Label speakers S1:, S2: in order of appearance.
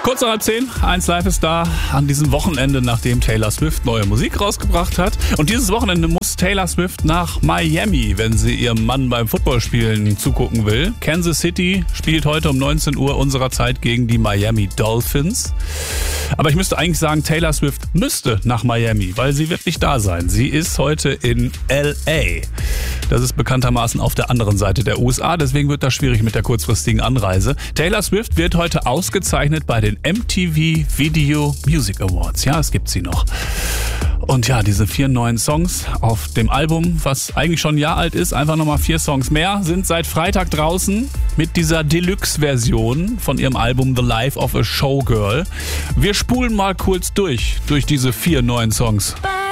S1: Kurz nach 10, 1 Live ist da an diesem Wochenende, nachdem Taylor Swift neue Musik rausgebracht hat. Und dieses Wochenende muss Taylor Swift nach Miami, wenn sie ihrem Mann beim Footballspielen zugucken will. Kansas City spielt heute um 19 Uhr unserer Zeit gegen die Miami Dolphins. Aber ich müsste eigentlich sagen, Taylor Swift müsste nach Miami, weil sie wird nicht da sein. Sie ist heute in L.A. Das ist bekanntermaßen auf der anderen Seite der USA, deswegen wird das schwierig mit der kurzfristigen Anreise. Taylor Swift wird heute ausgezeichnet bei den MTV Video Music Awards. Ja, es gibt sie noch. Und ja, diese 4 neuen Songs auf dem Album, was eigentlich schon ein Jahr alt ist, einfach nochmal 4 Songs mehr, sind seit Freitag draußen mit dieser Deluxe-Version von ihrem Album The Life of a Showgirl. Wir spulen mal kurz durch diese 4 neuen Songs.